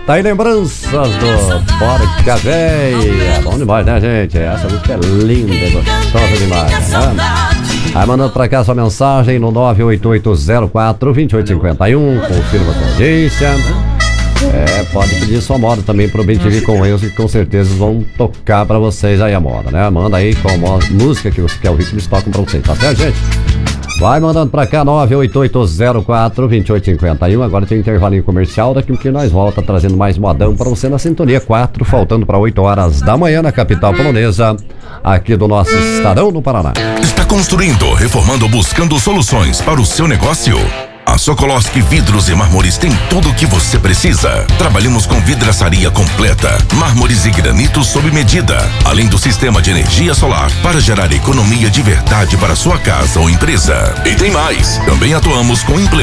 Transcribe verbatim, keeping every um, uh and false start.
Tá aí lembranças do Porca Véia. Bom demais, né, gente? Essa música é linda, gostosa demais, né? Aí mandando pra cá sua mensagem no nove oito oito zero quatro dois oito cinco um. Confirma a audiência. É, pode pedir sua moda também pro B T V com eles, que com certeza vão tocar pra vocês aí a moda, né? Manda aí qual música que você quer ouvir, que eles tocam pra vocês, tá certo, gente? Vai mandando pra cá, nove oito oito zero quatro dois oito cinco um. Agora tem um intervalinho comercial, daqui um pouquinho nós volta trazendo mais modão pra você na sintonia quatro, faltando pra oito horas da manhã na capital polonesa, aqui do nosso estadão do Paraná. Está construindo, reformando, buscando soluções para o seu negócio? A Sokolowski Vidros e Mármores tem tudo o que você precisa. Trabalhamos com vidraçaria completa, mármores e granitos sob medida, além do sistema de energia solar para gerar economia de verdade para sua casa ou empresa. E tem mais, também atuamos com implementos